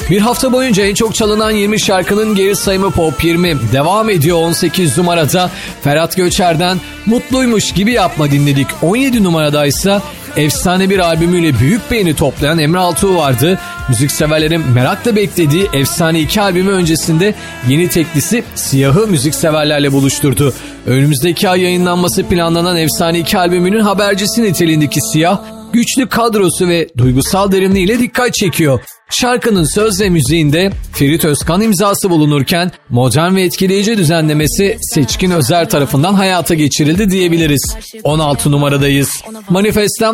Bir hafta boyunca en çok çalınan 20 şarkının geri sayımı Pop 20 devam ediyor. 18 numarada Ferhat Göçer'den Mutluymuş Gibi Yapma dinledik. 17 numarada ise efsane bir albümüyle büyük beğeni toplayan Emre Altuğ vardı. Müzikseverlerin merakla beklediği efsane 2 albümü öncesinde yeni teklisi Siyah'ı müzikseverlerle buluşturdu. Önümüzdeki ay yayınlanması planlanan efsane 2 albümünün habercisi niteliğindeki Siyah, güçlü kadrosu ve duygusal derinliğiyle dikkat çekiyor. Şarkının söz ve müziğinde Ferit Özkan imzası bulunurken modern ve etkileyici düzenlemesi Seçkin Özer tarafından hayata geçirildi diyebiliriz. 16 numaradayız. Manifest'ten